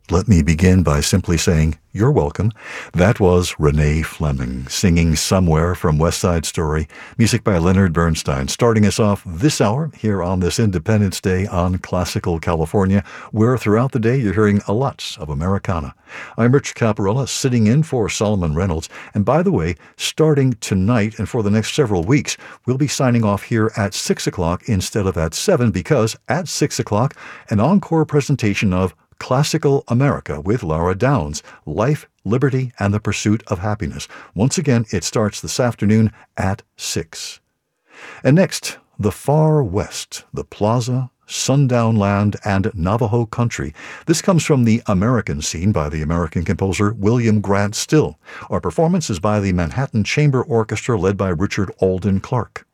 Let me begin by simply saying you're welcome. That was Renee Fleming singing Somewhere from West Side Story, music by Leonard Bernstein, starting us off this hour here on this Independence Day on Classical California, where throughout the day you're hearing a lot of Americana. I'm Rich Caparella, sitting in for Solomon Reynolds, and by the way, starting tonight and for the next several weeks, we'll be signing off here at 6 o'clock instead of at 7, because at 6 o'clock, an encore presentation of Classical America with Laura Downs, Life, Liberty, and the Pursuit of Happiness. Once again, it starts this afternoon at 6. And next, the Far West, the Plaza, Sundown Land, and Navajo Country. This comes from the American Scene by the American composer William Grant Still. Our performance is by the Manhattan Chamber Orchestra led by Richard Alden Clark.